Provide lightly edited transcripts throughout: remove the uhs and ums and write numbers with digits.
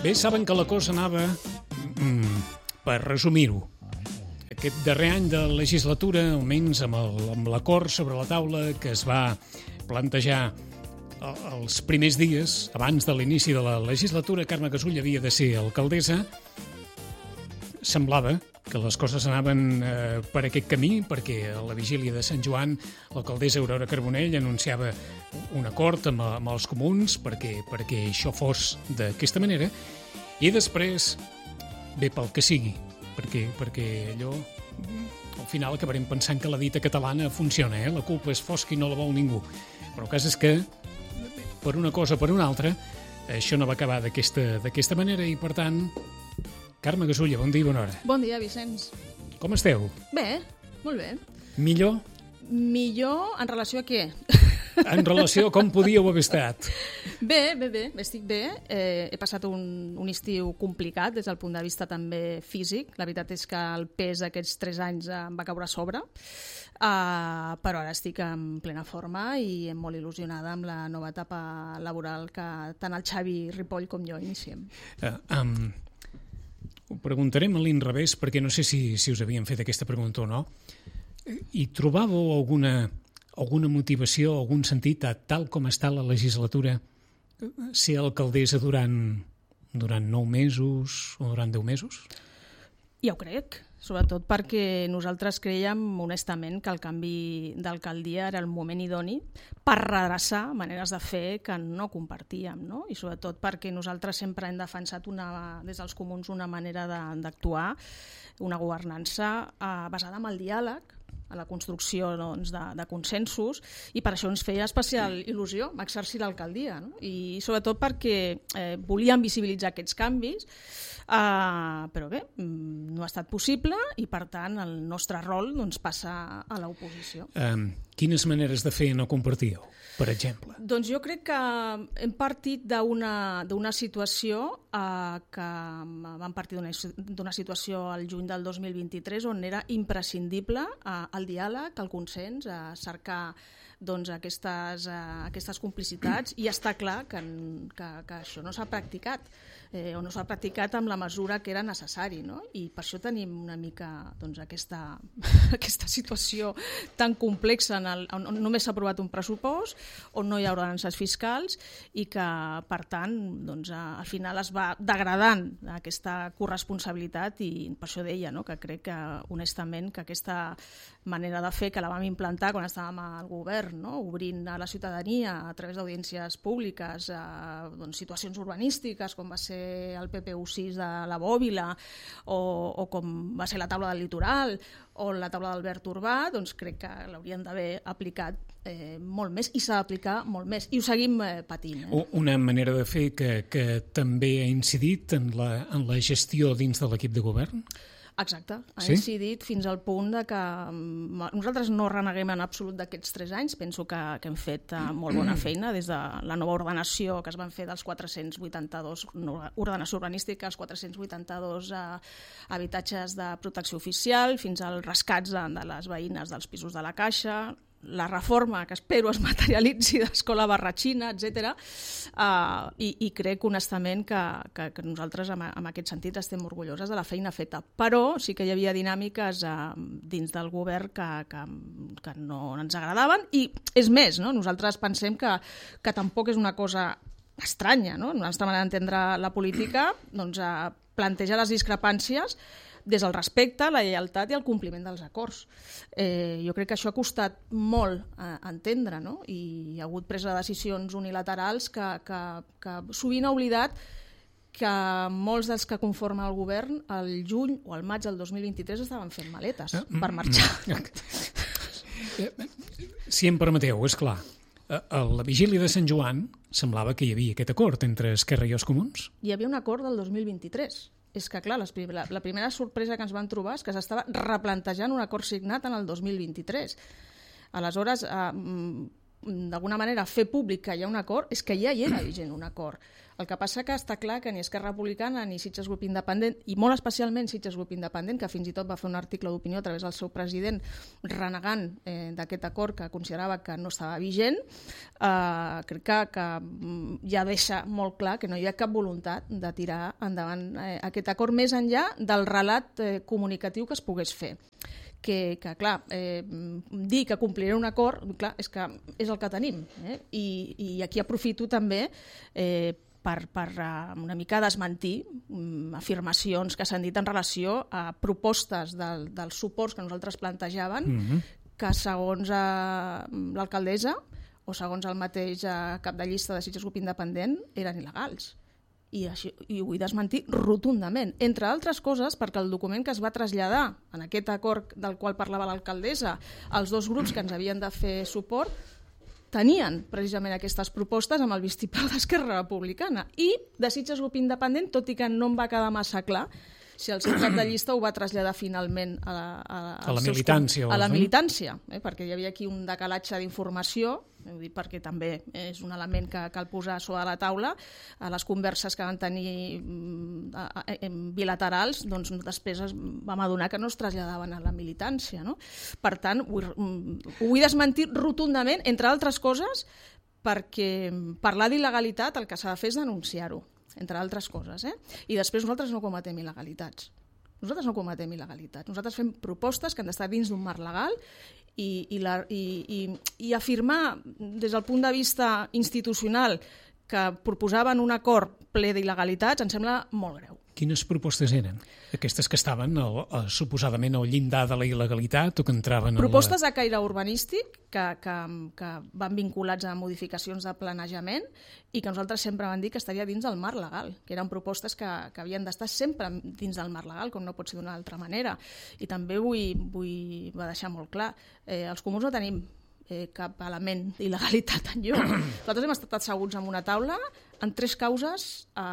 Bé, saben que la cosa anava, per resumir-ho, aquest darrer any de legislatura, almenys amb l'acord sobre la taula que es va plantejar els primers dies, abans de l'inici de la legislatura, Carme Gasull havia de ser alcaldessa. Semblava que les coses anaven per aquest camí, perquè a la vigília de Sant Joan l'alcaldessa Aurora Carbonell anunciava un acord amb els comuns perquè això fos d'aquesta manera, i després ve pel que sigui, perquè allò al final acabarem pensant que la dita catalana funciona, la culpa és fosca i no la vol ningú, però el cas és que per una cosa o per una altra això no va acabar d'aquesta manera, i per tant, Carme Gasulla, bon dia i bona hora. Bon dia, Vicenç. Com esteu? Bé, molt bé. Millor? Millor en relació a què? En relació a com podíeu haver estat. Bé, estic bé. He passat un estiu complicat des del punt de vista també físic. La veritat és que el pes d'aquests 3 anys em va caure a sobre, però ara estic en plena forma i molt il·lusionada amb la nova etapa laboral que tant el Xavi Ripoll com jo iniciem. Ho preguntarem a l'inrevés, perquè no sé si us havien fet aquesta pregunta o no. I trobàveu alguna motivació, algun sentit, tal com està la legislatura, ser alcaldessa durant 9 mesos o durant 10 mesos? Ja ho crec, sobretot perquè nosaltres creiem honestament que el canvi d'alcaldia era el moment idoni per redreçar maneres de fer que no compartíem, no? I sobretot perquè nosaltres sempre hem defensat des dels comuns una manera d'actuar, una governança basada en el diàleg, a la construcció de consensos, i per això ens feia especial il·lusió exercir l'alcaldia, no? I sobretot perquè volíem visibilitzar aquests canvis, però bé, no ha estat possible i per tant el nostre rol passa a l'oposició. Quines maneres de fer no compartíeu, per exemple? Doncs jo crec que hem partit d'una situació que vam partir d'una situació al juny del 2023 on era imprescindible el diàleg, el consens, cercar aquestes complicitats, i està clar que això no s'ha practicat o no s'ha practicat amb la mesura que era necessari, no? I per això tenim una mica aquesta situació tan complexa on només s'ha aprovat un pressupost, on no hi ha ordenances fiscals i que, per tant, al final es va degradant aquesta corresponsabilitat, i per això deia que crec que, honestament, que aquesta manera de fer que la vam implantar quan estàvem al govern, obrint a la ciutadania a través d'audiències públiques situacions urbanístiques, com va ser el PPU6 de la Bòbila o com va ser la taula del litoral o la taula del verd urbà, doncs crec que l'haurien d'haver aplicat molt més, i s'ha d'aplicar molt més, i ho seguim patint. Una manera de fer que també ha incidit en la gestió dins de l'equip de govern? Exacte, ha incidit fins al punt que nosaltres no reneguem en absolut d'aquests 3 anys, penso que hem fet molt bona feina des de la nova ordenació que es van fer dels 482, ordenació urbanística, els 482 habitatges de protecció oficial, fins als rescats de les veïnes dels pisos de la Caixa, la reforma que espero es materialitzi d'Escola Barratxina, etc. I crec honestament que nosaltres en aquest sentit estem orgulloses de la feina feta, però sí que hi havia dinàmiques dins del govern que no ens agradaven, i és més, nosaltres pensem que tampoc és una cosa estranya, la nostra manera d'entendre la política planteja les discrepàncies des del respecte, la lleialtat i el compliment dels acords. Jo crec que això ha costat molt entendre, i hi ha hagut presa de decisions unilaterals que sovint ha oblidat que molts dels que conformen el govern al juny o al maig del 2023 estaven fent maletes per marxar. Si em permeteu, és clar, a la vigília de Sant Joan semblava que hi havia aquest acord entre Esquerra i els Comuns. Hi havia un acord del 2023. És que, clar, la primera sorpresa que ens van trobar és que s'estava replantejant un acord signat en el 2023. Aleshores, d'alguna manera, fer públic que hi ha un acord, és que ja hi era vigent un acord. El que passa que està clar que ni Esquerra Republicana ni Sitges Grup Independent, i molt especialment Sitges Grup Independent, que fins i tot va fer un article d'opinió a través del seu president renegant d'aquest acord que considerava que no estava vigent, crec que ja deixa molt clar que no hi ha cap voluntat de tirar endavant aquest acord més enllà del relat comunicatiu que es pogués fer. Que clar, dir que compliré un acord, clar, és que és el que tenim. I aquí aprofito també per una mica desmentir afirmacions que s'han dit en relació a propostes dels suports que nosaltres plantejàvem, que segons l'alcaldessa o segons el mateix cap de llista de Sitges Grup Independent eren il·legals. I ho vull desmentir rotundament, entre altres coses perquè el document que es va traslladar en aquest acord del qual parlava l'alcaldessa als dos grups que ens havien de fer suport tenien precisament aquestes propostes amb el vistiplau d'Esquerra Republicana i de Sitges Grup Independent, tot i que no em va quedar massa clar si el seu cap de llista ho va traslladar finalment a la militància. A la militància, perquè hi havia aquí un decalatge d'informació, ho dic perquè també és un element que cal posar sobre la taula. A les converses que van tenir bilaterals, doncs després vam adonar que no es traslladaven a la militància. No? Per tant, ho vull desmentir rotundament, entre altres coses, perquè parlar d'il·legalitat el que s'ha de fer és denunciar-ho, entre altres coses. I després nosaltres no cometem il·legalitats. Nosaltres fem propostes que han d'estar dins d'un marc legal i afirmar des del punt de vista institucional que proposaven un acord ple d'il·legalitats em sembla molt greu. Quines propostes eren? Aquestes que estaven suposadament al llindar de la il·legalitat o que entraven... Propostes de caire urbanístic que van vinculats a modificacions de planejament i que nosaltres sempre vam dir que estaria dins del marc legal, que eren propostes que havien d'estar sempre dins del marc legal, com no pot ser d'una altra manera. I també vull deixar molt clar, els comuns no tenim cap element d'il·legalitat enlloc. Nosaltres hem estat asseguts en una taula en 3 causes,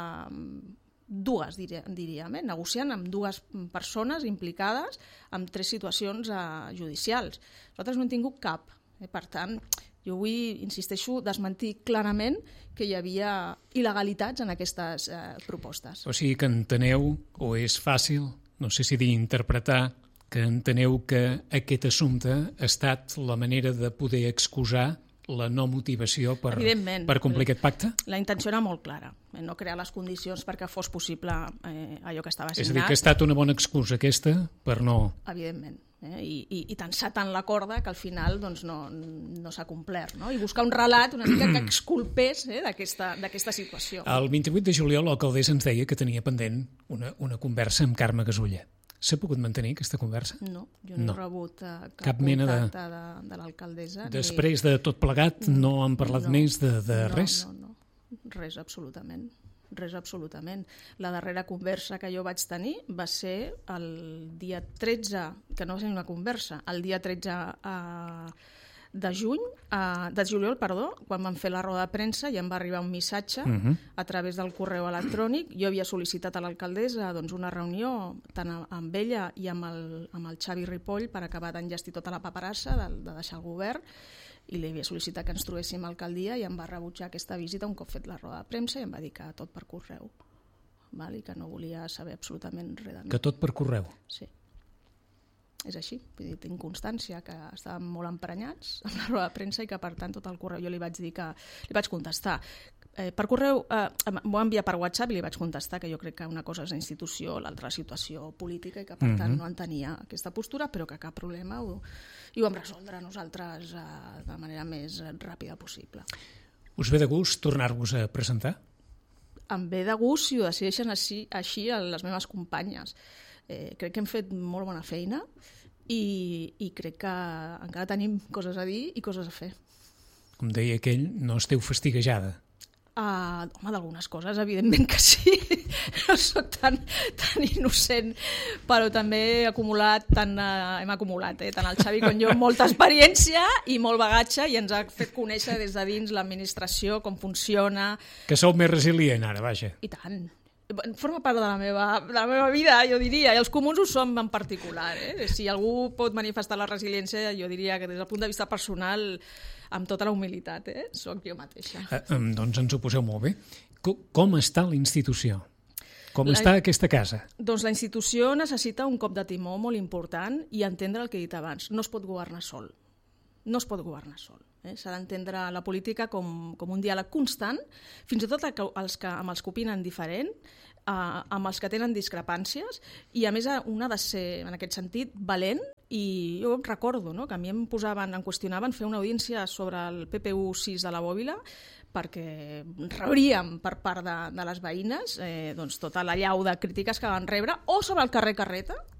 dues, diríem, negociant amb 2 persones implicades en 3 situacions judicials. Nosaltres no hem tingut cap. Per tant, jo vull, insisteixo, desmentir clarament que hi havia il·legalitats en aquestes propostes. O sigui que enteneu, o és fàcil, no sé si d'interpretar, que enteneu que aquest assumpte ha estat la manera de poder excusar la no motivació per complir aquest pacte? La intenció era molt clara, no crear les condicions perquè fos possible allò que estava signat. És a dir, que ha estat una bona excusa aquesta per no... Evidentment, i tensar tant la corda que al final doncs, no s'ha complert, no? I buscar un relat una mica que exculpés d'aquesta situació. El 28 de juliol l'alcaldessa ens deia que tenia pendent una conversa amb Carme Gasulla. S'ha pogut mantenir aquesta conversa? No, jo no he rebut cap contacte de l'alcaldessa. Després de tot plegat no han parlat més de res? No, res absolutament. La darrera conversa que jo vaig tenir va ser el dia 13, que no va ser una conversa, el dia 13 de juliol, quan vam fer la roda de premsa i em va arribar un missatge a través del correu electrònic. Jo havia sol·licitat a l'alcaldessa una reunió tant amb ella i amb el Xavi Ripoll per acabar d'enllestir tota la paperassa de deixar el govern, i li havia sol·licitat que ens trobéssim a l'alcaldia i em va rebutjar aquesta visita un cop fet la roda de premsa i em va dir que tot per correu, i que no volia saber absolutament res de mi. Que tot per correu? Sí. És així, tinc constància que estàvem molt emprenyats amb la roda de premsa i que per tant tot el correu jo li vaig dir que li vaig contestar. Per correu, m'ho va enviar per WhatsApp i li vaig contestar que jo crec que una cosa és la institució, l'altra la situació política i que per tant no entenia aquesta postura, però que cap problema i ho vam resoldre nosaltres de la manera més ràpida possible. Us ve de gust tornar-vos a presentar? Em ve de gust si ho decideixen així les meves companyes. Crec que hem fet molt bona feina i crec que encara tenim coses a dir i coses a fer. Com deia aquell, no esteu fastiguejada? Home, d'algunes coses, evidentment que sí. No soc tan innocent, però també hem acumulat tant el Xavi com jo molta experiència i molt bagatge i ens ha fet conèixer des de dins l'administració, com funciona. Que sou més resilient ara, vaja. I tant. forma part de la meva vida, jo diria, i els comuns ho som en particular. Si algú pot manifestar la resiliència, jo diria que des del punt de vista personal, amb tota la humilitat, soc jo mateixa. Doncs ens ho poseu molt bé. Com està la institució? Com està aquesta casa? Doncs la institució necessita un cop de timó molt important i entendre el que he dit abans. No es pot governar sol. No es pot governar sol. S'ha d'entendre la política com un diàleg constant, fins i tot amb els que opinen diferent, amb els que tenen discrepàncies, i a més un ha de ser, en aquest sentit, valent, i jo recordo que a mi em qüestionaven fer una audiència sobre el PPU 6 de la Bòbila, perquè rebríem per part de les veïnes tota l'allau de crítiques que van rebre, o sobre el carrer Carreta,